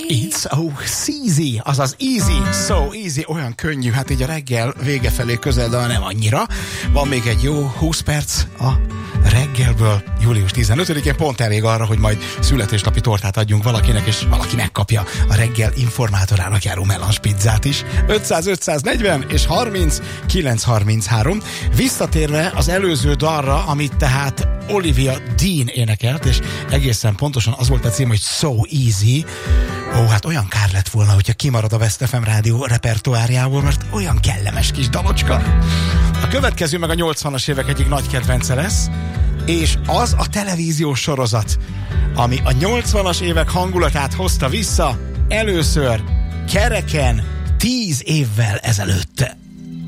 It's so easy, azaz easy, so easy, olyan könnyű, hát így a reggel vége felé közel, de nem annyira. Van még egy jó 20 perc a reggelből, július 15-én, pont elég arra, hogy majd születésnapi tortát adjunk valakinek, és valaki megkapja a reggel informátorának járó melange pizzát is. 500-540 és 30-933. Visszatérve az előző dalra, amit tehát Olivia Dean énekelt, és egészen pontosan az volt a cím, hogy So Easy. Ó, hát olyan kár lett volna, hogyha kimarad a West FM rádió repertoárjából, mert olyan kellemes kis dalocska. A következő meg a 80-as évek egyik nagy kedvence lesz, és az a televíziós sorozat, ami a 80-as évek hangulatát hozta vissza először kereken 10 évvel ezelőtt.